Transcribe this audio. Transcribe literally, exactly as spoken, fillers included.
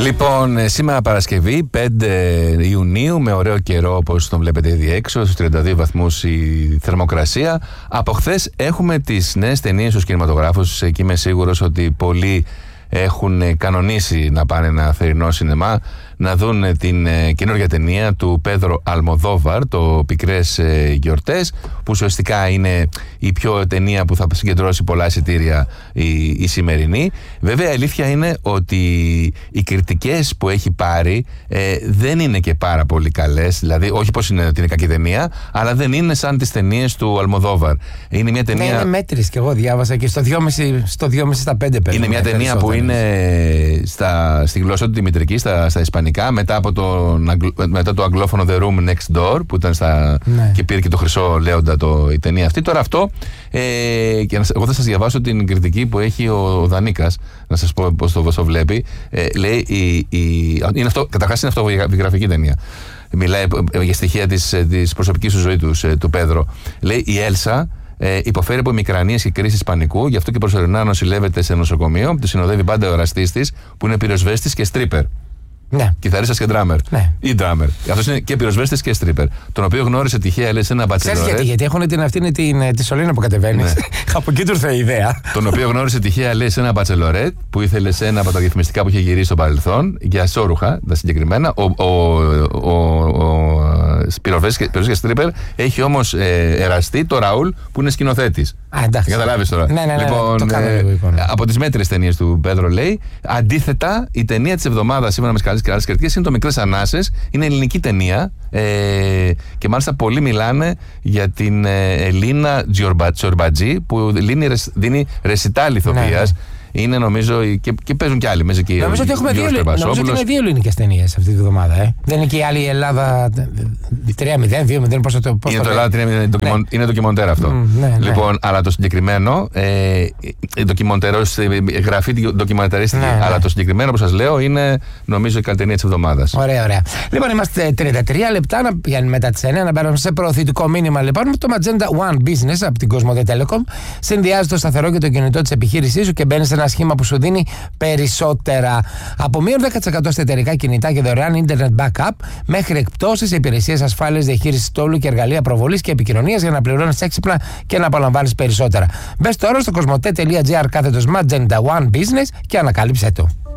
Λοιπόν, σήμερα Παρασκευή, πέντε Ιουνίου, με ωραίο καιρό όπως τον βλέπετε ήδη έξω, στους τριάντα δύο βαθμούς η θερμοκρασία. Από χθες έχουμε τις νέες ταινίες στους κινηματογράφους. Εκεί είμαι σίγουρος ότι πολλοί έχουν κανονίσει να πάνε ένα θερινό σινεμά να δουν την ε, καινούργια ταινία του Πέδρο Αλμοδόβαρ, το Πικρές ε, Γιορτές, που ουσιαστικά είναι η πιο ταινία που θα συγκεντρώσει πολλά εισιτήρια η, η σημερινή. Βέβαια, η αλήθεια είναι ότι οι κριτικές που έχει πάρει ε, δεν είναι και πάρα πολύ καλές. Δηλαδή, όχι πως είναι ότι είναι κακή ταινία, αλλά δεν είναι σαν τις ταινίες του Αλμοδόβαρ. Είναι μια ταινία. Ναι, είναι μέτρης και εγώ διάβασα και στο δυόμισι στα πέντε πέρα. Είναι μια ταινία που είναι στα, στη γλώσσα του Δημητρική, στα, στα ισπανικά. Μετά, από το, μετά το αγγλόφωνο The Room Next Door, που ήταν στα, ναι. και πήρε και το χρυσό λέοντα το, η ταινία αυτή. Τώρα αυτό, ε, και εγώ θα σας διαβάσω την κριτική που έχει ο, ο Δανίκας, να σας πω πώς το, το βλέπει. Ε, λέει, η, η, είναι αυτό, καταρχάς είναι αυτοβιογραφική ταινία. Μιλάει για στοιχεία της, της προσωπικής του ζωής του, του Πέδρο. Λέει, η Έλσα Ε, υποφέρει από μικρανίες και κρίσεις πανικού, γι' αυτό και προσωρινά νοσηλεύεται σε νοσοκομείο. Τη συνοδεύει πάντα ο εραστής της, που είναι πυροσβέστης και στρίπερ. Ναι. Κιθαρίστας και ντράμερ. Ναι. Ή ντράμερ. Αυτός είναι και πυροσβέστης και στρίπερ. Τον οποίο γνώρισε τυχαία, λέει, σε ένα μπατσελορέτ. Ξέρεις γιατί, γιατί έχουν την, αυτή είναι την, τη σωλήνα που κατεβαίνει. Ναι. Από εκεί του ήρθε η ιδέα. Τον οποίο γνώρισε τυχαία, λέει, σε ένα μπατσελορέτ που ήθελε σε ένα από τα διαφημιστικά που είχε γυρίσει στο παρελθόν, για σόρουχα, τα συγκεκριμένα. Ο, ο, ο, ο, ο πυροσβέστης και στρίπερ έχει όμως ε, εραστεί το Ραούλ που είναι σκηνοθέτης. Καταλάβεις τώρα. Ναι, ναι, ναι, λοιπόν, το κάνω, ε, λοιπόν. Από τις μέτρες ταινίες του Πέδρο, λέει. Αντίθετα, η ταινία της εβδομάδας, σύμφωνα με τις καλές και άλλες κριτικές, είναι το Μικρές Ανάσες. Είναι ελληνική ταινία ε, και μάλιστα πολλοί μιλάνε για την ε, Ελίνα Τζορμπατζή, που δίνει, δίνει ρεσιτάλ ηθοποιίας. Ναι, ναι. Είναι, νομίζω, και, και παίζουν κι άλλοι. Μέσα και νομίζω ότι έχουμε δύο, δύο ελληνικές ταινίες αυτή τη βδομάδα. Ε. Δεν είναι και η άλλη Ελλάδα τρία μηδέν, δύο μηδέν, πώς το είναι το Ελλάδα τρία μηδέν, ναι. Είναι ντοκιμοντέρ αυτό. Mm, ναι, λοιπόν, ναι. Αλλά το συγκεκριμένο, ε, ντοκιμοντέρ, γραφή ντοκιμοντερίστικη, ναι, αλλά ναι. το συγκεκριμένο που σας λέω είναι, νομίζω, η καλύτερη ταινία της εβδομάδας. Ωραία, ωραία. Λοιπόν, είμαστε τριάντα τρία λεπτά να, μετά τις εννιά να παίρνουμε σε προωθητικό μήνυμα. Λοιπόν, με το Magenta One Business από την Cosmote Telecom συνδυάζει το σταθερό και το κινητό της επιχείρησής σου και μπαίνει σε ένα σχήμα που σου δίνει περισσότερα. Από μείον δέκα τοις εκατό στα εταιρικά κινητά και δωρεάν internet backup μέχρι εκπτώσεις σε υπηρεσίες ασφάλειας, διαχείρισης στόλου και εργαλεία προβολής και επικοινωνίας για να πληρώνεις έξυπνα και να απολαμβάνεις περισσότερα. Μπες τώρα στο cosmote.gr κάθετος Magenta One Business και ανακάλυψέ το.